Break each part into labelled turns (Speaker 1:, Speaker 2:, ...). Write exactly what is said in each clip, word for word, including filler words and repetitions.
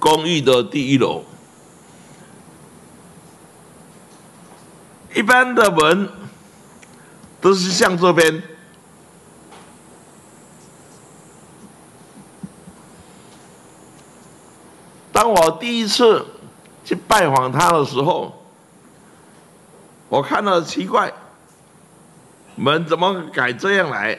Speaker 1: 公寓的第一楼。一般的门都是向这边，当我第一次去拜访他的时候，我看到奇怪，门怎么改这样来？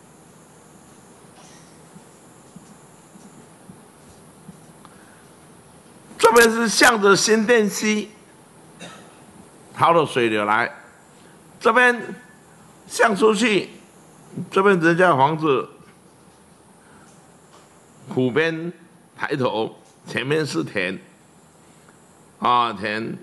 Speaker 1: 这边是向着新店溪它的水流来，这边向出去，这边人家房子湖边抬头，前面是田，啊田，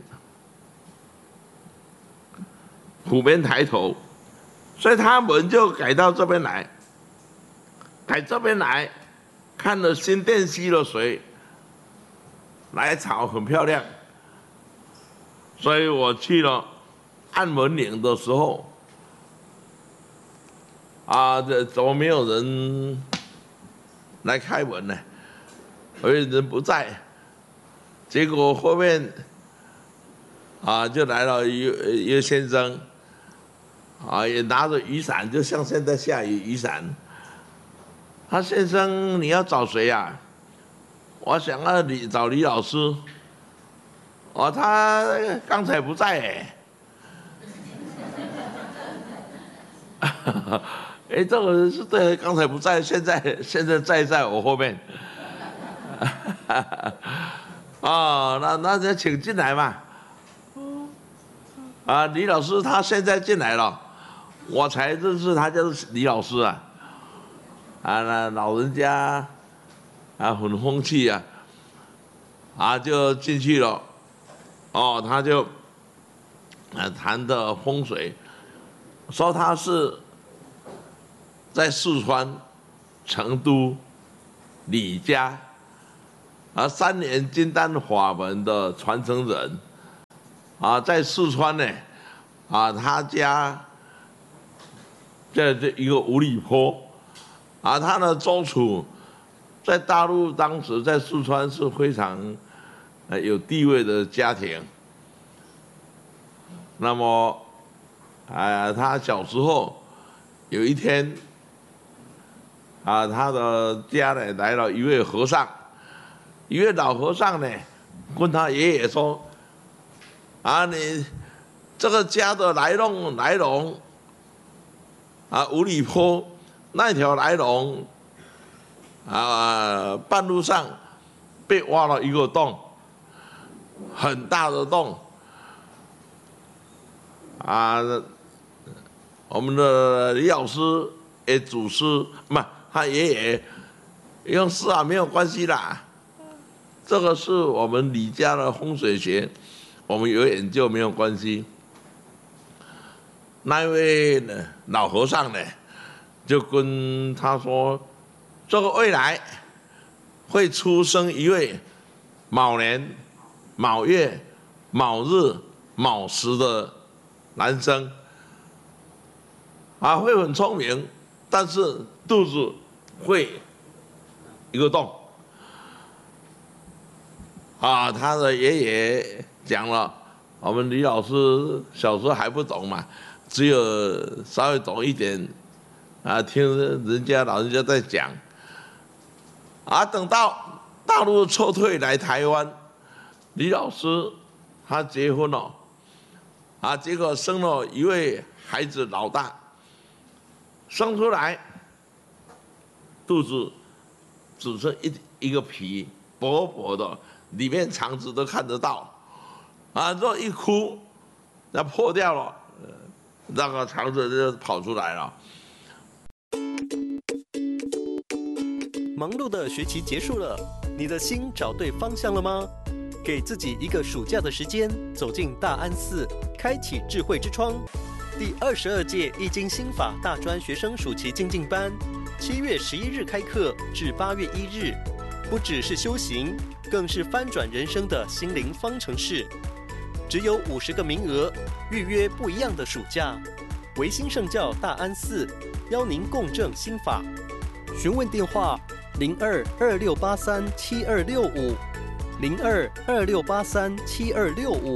Speaker 1: 湖边抬头，所以他们就改到这边来，改这边来，看了新店溪的水，来草很漂亮。所以我去了按门铃的时候，啊，这怎么没有人来开门呢？因为人不在，结果后面啊就来了一一个先生，啊也拿着雨伞，就像现在下雨雨伞。他先生，你要找谁呀、啊？我想要李找李老师。哦，他刚才不在哎。哎，这个人是对，刚才不在，现在现在在在我后面。哦，那那就请进来嘛。啊，李老师他现在进来了，我才认识他就是李老师啊。啊，那老人家啊很风趣啊，啊就进去了。哦，他就呃谈的风水，说他是在四川成都李家啊三年金丹法门的传承人啊，在四川呢啊，他家在这一个五里坡啊，他的周楚在大陆当时在四川是非常呃有地位的家庭。那么，啊，他小时候有一天，啊，他的家呢来了一位和尚，一位老和尚呢，问他爷爷说：“啊，你这个家的来龙来龙，啊，五里坡那条来龙，啊，半路上被挖了一个洞，很大的洞。”啊，我们的李老师也祖师，不，他爷爷用是啊没有关系啦，这个是我们李家的风水学，我们有研究没有关系。那一位呢老和尚呢，就跟他说，这个未来会出生一位卯年、卯月、卯日、卯时的男生，啊，会很聪明，但是肚子会一个洞。啊，他的爷爷讲了，我们李老师小时候还不懂嘛，只有稍微懂一点，啊，听人家老人家在讲。啊，等到大陆撤退来台湾，李老师他结婚了。啊，结果生了一位孩子，老大生出来，肚子只剩一一个皮，薄薄的，里面肠子都看得到。啊，若一哭，那破掉了，那个肠子就跑出来了。
Speaker 2: 忙碌的学期结束了，你的心找对方向了吗？给自己一个暑假的时间，走进大安寺，开启智慧之窗。第二十二届易经心法大专学生暑期精进班，七月十一日开课至八月一日，不只是修行，更是翻转人生的心灵方程式。只有五十个名额，预约不一样的暑假。维新圣教大安寺邀您共振心法，询问电话零二二六八三七二六五。 零二二六八三七二六五。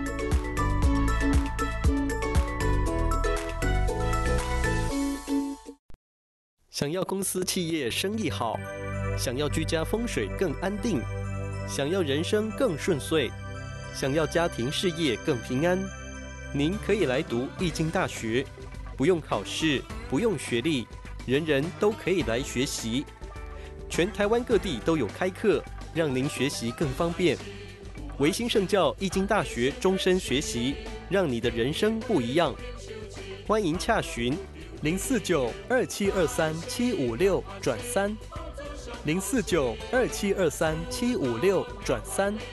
Speaker 2: 想要公司企业生意好，想要居家风水更安定，想要人生更顺遂，想要家庭事业更平安，您可以来读易经大学，不用考试，不用学历，人人都可以来学习。全台湾各地都有开课，让您学习更方便。维新圣教易经大学终身学习，让你的人生不一样。欢迎洽询零四九二七二三七五六转三，零四九二七二三七五六转三。